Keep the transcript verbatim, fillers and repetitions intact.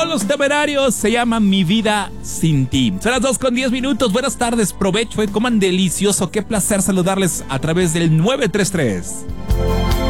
Son Los Temerarios, se llama Mi Vida Sin Ti. Son las dos con diez minutos. Buenas tardes, provecho, eh, coman delicioso. Qué placer saludarles a través del nueve tres tres.